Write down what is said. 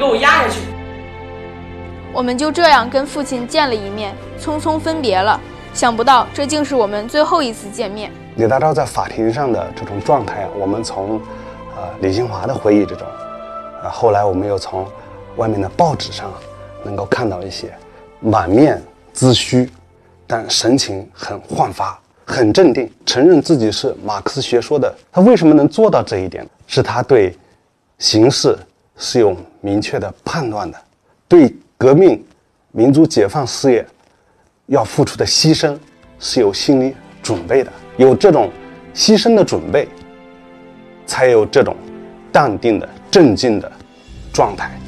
给我压下去。 我们就这样跟父亲见了一面，匆匆分别了。想不到这竟是我们最后一次见面。 李大钊在法庭上的这种状态，我们从李新华的回忆之中，后来我们又从外面的报纸上能够看到一些满面髭须，但神情很焕发，很镇定，承认自己是马克思学说的。他为什么能做到这一点？是他对形势是有明确的判断的，对革命民族解放事业要付出的牺牲是有心理准备的。有这种牺牲的准备，才有这种淡定的镇静的状态。